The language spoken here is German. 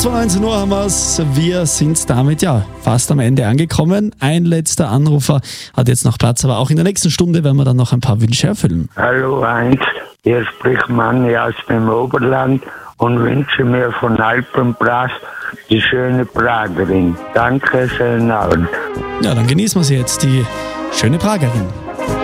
vor 19 Uhr haben wir's. Wir sind damit fast am Ende angekommen. Ein letzter Anrufer hat jetzt noch Platz, aber auch in der nächsten Stunde werden wir dann noch ein paar Wünsche erfüllen. Hallo Heinz, hier spricht Manni aus dem Oberland und wünsche mir von Alpenbrass die schöne Pragerin. Danke, schönen Abend. Ja, dann genießen wir sie jetzt, die schöne Pragerin.